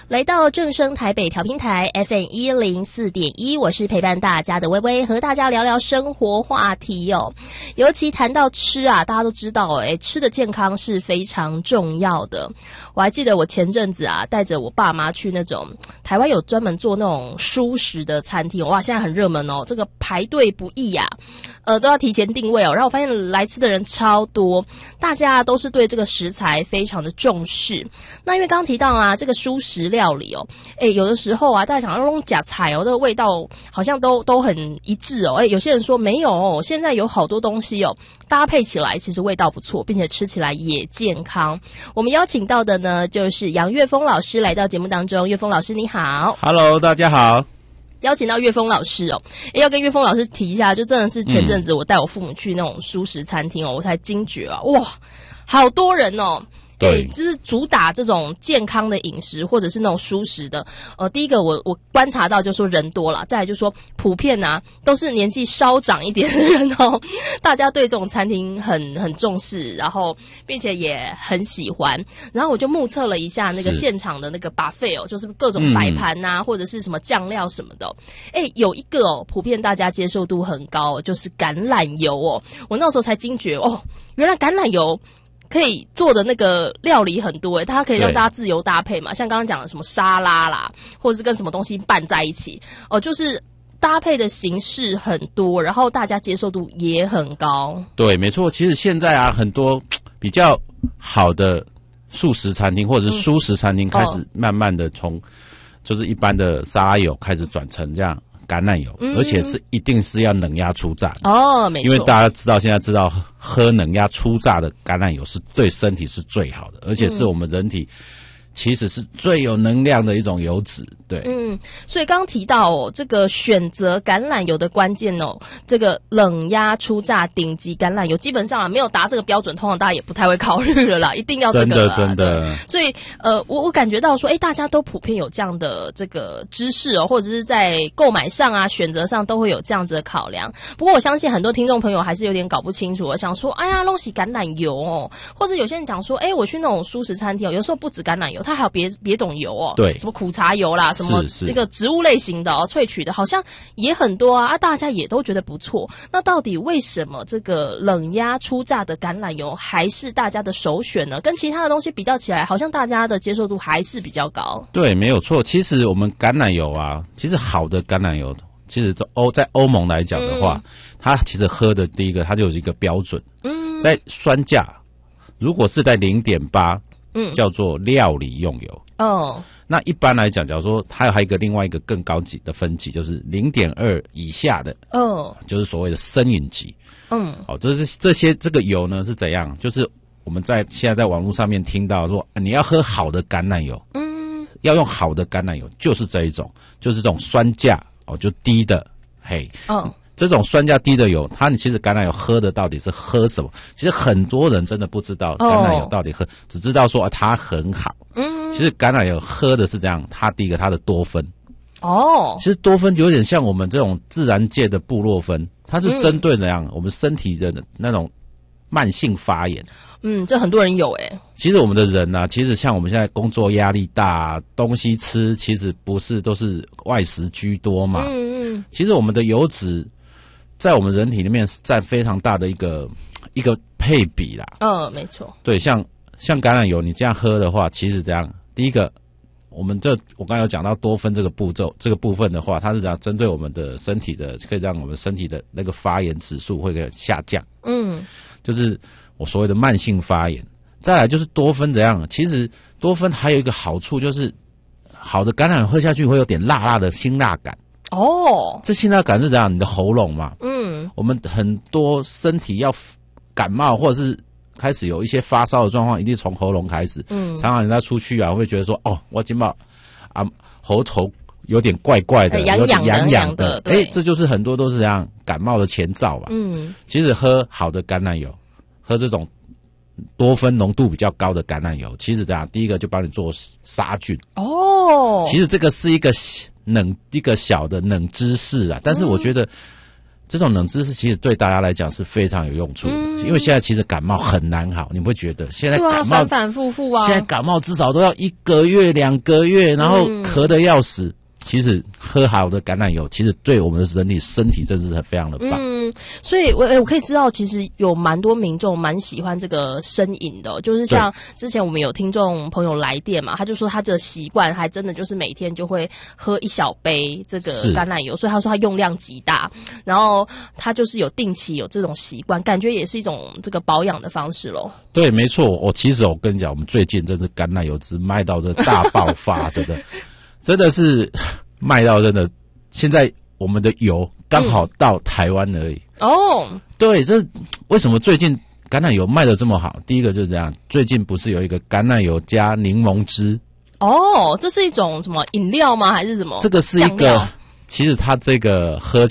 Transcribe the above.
来到正声台北调频台 FM104.1， 我是陪伴大家的微微，和大家聊聊生活话题哦。尤其谈到吃啊，大家都知道吃的健康是非常重要的。我还记得我前阵子啊，带着我爸妈去那种台湾有专门做那种蔬食的餐厅，哇，现在很热门哦，这个排队不易啊，都要提前定位哦。然后我发现来吃的人超多，大家都是对这个食材非常的重视。那因为刚刚提到啊，这个蔬食料理哦，有的时候啊，大家想要用假菜哦，这个味道好像都很一致哦。有些人说没有哦，现在有好多东西哦，搭配起来其实味道不错，并且吃起来也健康。我们邀请到的呢，就是杨岳峰老师来到节目当中。岳峰老师你好。 Hello， 大家好。 邀请到岳峰老师哦，要跟岳峰老师提一下，就真的是前阵子我带我父母去那种蔬食餐厅哦，我才惊觉啊，哇，好多人哦。对，就是主打这种健康的饮食，或者是那种蔬食的。第一个我观察到就是说人多啦，再来就是说普遍啊都是年纪稍长一点的人哦，大家对这种餐厅很重视，然后并且也很喜欢。然后我就目测了一下那个现场的那个 buffet 哦，就是各种摆盘啊，或者是什么酱料什么的。有一个哦，普遍大家接受度很高，就是橄榄油哦。我那时候才惊觉哦，原来橄榄油可以做的那个料理很多它可以让大家自由搭配嘛，像刚刚讲的什么沙拉啦，或者是跟什么东西拌在一起哦，就是搭配的形式很多，然后大家接受度也很高。对， 没错。其实现在啊，很多比较好的素食餐厅或者是蔬食餐厅开始慢慢的从就是一般的沙拉油开始转成这样橄榄油，而且是一定是要冷压初榨的哦，没错。 因为大家现在知道喝冷压初榨的橄榄油是对身体是最好的，而且是我们人体其实是最有能量的一种油脂。对， 所以刚刚提到哦，这个选择橄榄油的关键哦，这个冷压初榨顶级橄榄油，基本上啊没有达这个标准，通常大家也不太会考虑了啦，一定要这个啦， 真的。 所以我感觉到说，大家都普遍有这样的这个知识哦，或者是在购买上啊、选择上都会有这样子的考量。不过我相信很多听众朋友还是有点搞不清楚，想说，哎呀，弄起橄榄油哦，或者有些人讲说，我去那种蔬食餐厅哦，有时候不止橄榄油，它还有别种油哦， 对， 什么苦茶油啦。什么那个植物类型的哦，萃取的，好像也很多啊，大家也都觉得不错。那到底为什么这个冷压初榨的橄榄油还是大家的首选呢？跟其他的东西比较起来，好像大家的接受度还是比较高。 对，没有错。其实我们橄榄油啊，其实好的橄榄油，其实在欧盟来讲的话，它其实喝的第一个，它就有一个标准。在酸价，如果是在 0.8，叫做料理用油。那一般来讲，假如说还有另外一个更高级的分级，就是 0.2 以下的，就是所谓的生饮级。这个油呢是怎样？就是我们现在在网络上面听到说，你要喝好的橄榄油，要用好的橄榄油，就是这一种，就是这种酸价就低的，这种酸价低的油，你其实橄榄油喝的到底是喝什么？其实很多人真的不知道橄榄油到底喝，只知道说它很好。其实橄榄油喝的是这样，它第一个它的多酚。其实多酚有点像我们这种自然界的布洛芬，它是针对怎样我们身体的那种慢性发炎。 这很多人有其实我们的人啊，其实像我们现在工作压力大，东西吃其实不是都是外食居多嘛。其实我们的油脂在我们人体里面是占非常大的一个配比啦。 没错。对， 像橄榄油，你这样喝的话，其实这样，第一个，我刚才有讲到多酚这个部分的话，它是这样针对我们的身体的，可以让我们身体的那个发炎指数会下降。就是我所谓的慢性发炎。再来就是多酚怎样？其实多酚还有一个好处，就是好的橄榄油喝下去会有点辣辣的辛辣感。这辛辣感是怎样？你的喉咙嘛。我们很多身体要感冒或者是开始有一些发烧的状况，一定从喉咙开始。常常人家出去啊，会觉得说，我今晚喉头有点怪怪的，有点痒痒的。这就是很多都是这样感冒的前兆吧。其实喝好的橄榄油，喝这种多酚浓度比较高的橄榄油，其实这样第一个就帮你做杀菌。其实这个是一个小的冷知识啊，但是我觉得这种冷知识其实对大家来讲是非常有用处的，因为现在其实感冒很难好，你不会觉得现在感冒反反复复啊？ 现在感冒至少都要1个月、2个月，然后咳得要死。其实喝好的橄榄油，其实对我们的身体真是非常的棒。 所以我可以知道，其实有蛮多民众蛮喜欢这个生饮的，就是像之前我们有听众朋友来电嘛，他就说他的习惯还真的就是每天就会喝1小杯这个橄榄油，所以他说他用量极大，然后他就是有定期有这种习惯，感觉也是一种这个保养的方式咯。 对，没错。其实我跟你讲，我们最近真是橄榄油汁卖到这大爆发，真的是卖到真的，现在我们的油刚好到台湾而已。对，这为什么最近橄榄油卖得这么好？第一个就是这样，最近不是有一个橄榄油加柠檬汁？ 这是一种什么饮料吗？还是什么？ 这个是一个，其实它这个喝